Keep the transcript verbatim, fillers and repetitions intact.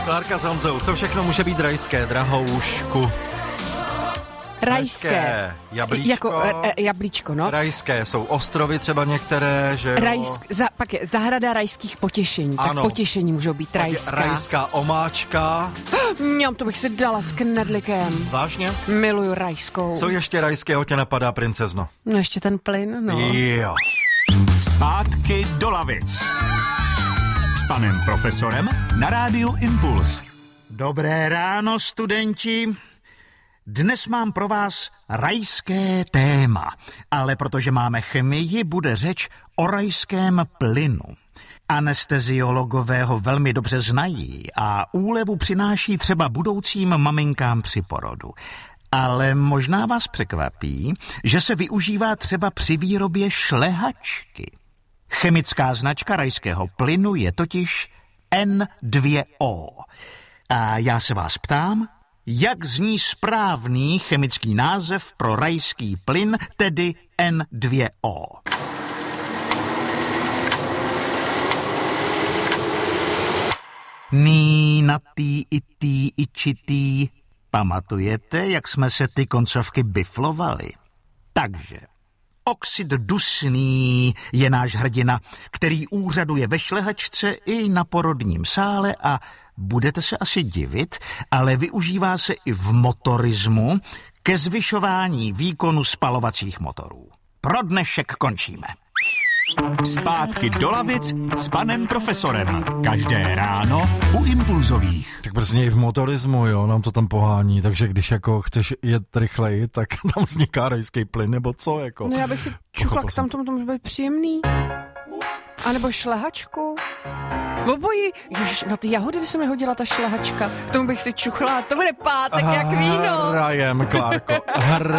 Klárka s Honzou, co všechno může být rajské, drahoušku? Rajské. Jablíčko. Jako e, e, jablíčko, no. Rajské jsou ostrovy třeba některé, že jo? Rajsk, za, pak je zahrada rajských potěšení. Ano. Tak potěšení můžou být rajská. Rajská omáčka. Mňam, to bych si dala s knedlikem. Vážně? Miluju rajskou. Co ještě rajského tě napadá, princezno? No ještě ten plyn, no. Jo. Zpátky do lavic. S panem profesorem na rádiu Impuls. Dobré ráno, studenti. Dnes mám pro vás rajské téma, ale protože máme chemii, bude řeč o rajském plynu. Anesteziologové ho velmi dobře znají a úlevu přináší třeba budoucím maminkám při porodu. Ale možná vás překvapí, že se využívá třeba při výrobě šlehačky. Chemická značka rajského plynu je totiž N dva O. A já se vás ptám, jak zní správný chemický název pro rajský plyn, tedy N dva O? Ní, natý, itý, ičitý. Pamatujete, jak jsme se ty koncovky biflovali? Takže oxid dusný je náš hrdina, který úřaduje ve šlehačce i na porodním sále a budete se asi divit, ale využívá se i v motorismu ke zvyšování výkonu spalovacích motorů. Pro dnešek končíme. Zpátky do lavic s panem profesorem. Každé ráno u Impulzových. Tak prostě i v motorismu, jo, nám to tam pohání, takže když jako chceš jet rychleji, tak tam vzniká rajský plyn, nebo co, jako. No já bych si čuchla, tam tomu to může být příjemný. A nebo šlehačku. Obojí. Ježiš, na ty jahody by se mi hodila ta šlehačka. K tomu bych si čuchla, to bude pátek jak víno. Hrajem, Klárko, hrajem.